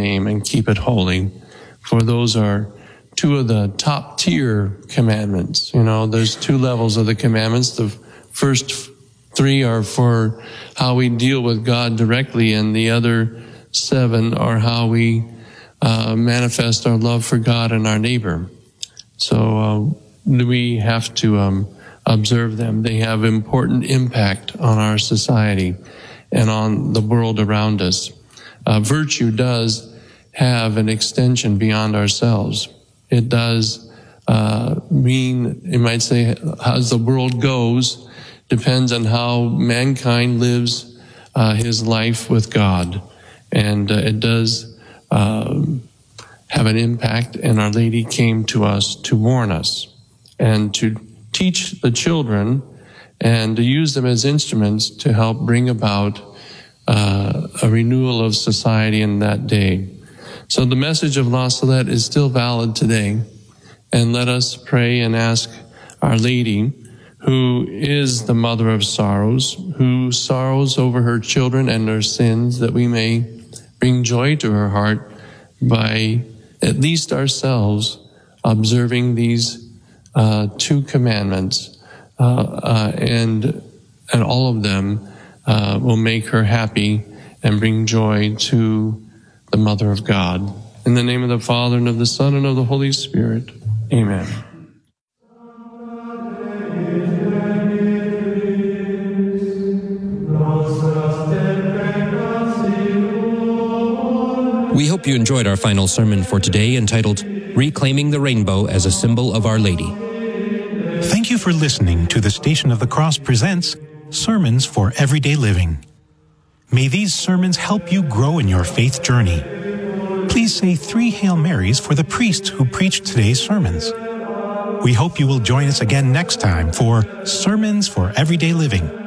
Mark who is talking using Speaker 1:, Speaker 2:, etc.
Speaker 1: name and keep it holy. For those are two of the top tier commandments. There's two levels of the commandments. The first three are for how we deal with God directly, and the other 7 are how we manifest our love for God and our neighbor. So we have to observe them. They have important impact on our society and on the world around us. Virtue does have an extension beyond ourselves. It does mean, you might say, as the world goes, depends on how mankind lives his life with God. And it does have an impact, and Our Lady came to us to warn us and to teach the children and to use them as instruments to help bring about a renewal of society in that day. So the message of La Salette is still valid today. And let us pray and ask Our Lady, who is the Mother of Sorrows, who sorrows over her children and their sins, that we may bring joy to her heart by at least ourselves observing these 2 commandments, and all of them will make her happy and bring joy to the Mother of God. In the name of the Father, and of the Son, and of the Holy Spirit. Amen.
Speaker 2: We hope you enjoyed our final sermon for today, entitled Reclaiming the Rainbow as a Symbol of Our Lady.
Speaker 3: Thank you for listening to the Station of the Cross presents Sermons for Everyday Living. May these sermons help you grow in your faith journey. Please say 3 Hail Marys for the priest who preached today's sermons. We hope you will join us again next time for Sermons for Everyday Living.